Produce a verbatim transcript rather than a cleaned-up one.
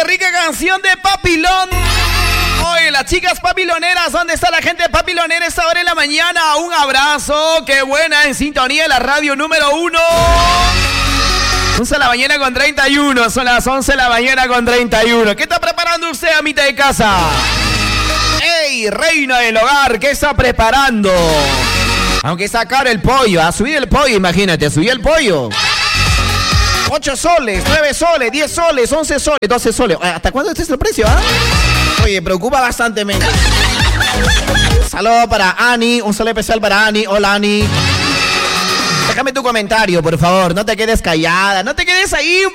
qué rica canción de Papilón. Oye, las chicas papiloneras, ¿dónde está la gente papilonera esta hora en la mañana? Un abrazo, qué buena, en sintonía de la radio número uno. once de la mañana con treinta y uno, son las once de la mañana con treinta y uno. ¿Qué está preparando usted a mitad de casa? ¡Ey, reina del hogar! ¿Qué está preparando? Aunque está caro el pollo, ha subido el pollo, imagínate, subió el pollo. ocho soles, nueve soles, diez soles, once soles, doce soles. ¿Hasta cuándo este es el precio, ah? Oye, preocupa bastante. Saludos para Ani, un saludo especial para Ani. Hola, Ani. Déjame tu comentario, por favor, no te quedes callada, no te quedes ahí